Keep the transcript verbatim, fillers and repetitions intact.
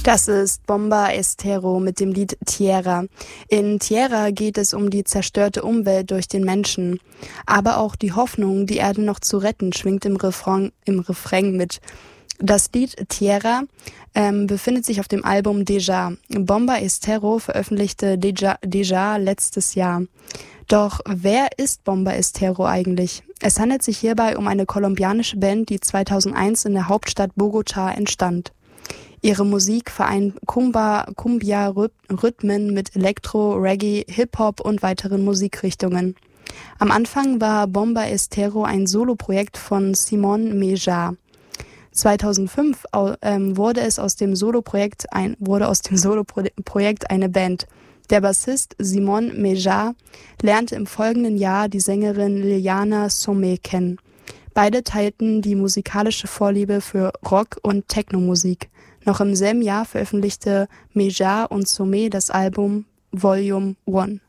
Das ist Bomba Estero mit dem Lied Tierra. In Tierra geht es um die zerstörte Umwelt durch den Menschen. Aber auch die Hoffnung, die Erde noch zu retten, schwingt im Refrain, im Refrain mit. Das Lied Tierra ähm, befindet sich auf dem Album Déjà. Bomba Estero veröffentlichte Déjà, Déjà letztes Jahr. Doch wer ist Bomba Estero eigentlich? Es handelt sich hierbei um eine kolumbianische Band, die zweitausendeins in der Hauptstadt Bogotá entstand. Ihre Musik vereint Kumba, Kumbia-Rhythmen mit Elektro, Reggae, Hip-Hop und weiteren Musikrichtungen. Am Anfang war Bomba Estero ein Soloprojekt von Simon Mejar. zweitausendfünf ähm, wurde es aus dem Soloprojekt ein, wurde aus dem Soloprojekt eine Band. Der Bassist Simon Mejar lernte im folgenden Jahr die Sängerin Liliana Somé kennen. Beide teilten die musikalische Vorliebe für Rock- und Techno-Musik. Noch im selben Jahr veröffentlichte Mejar und Somé das Album Volume eins.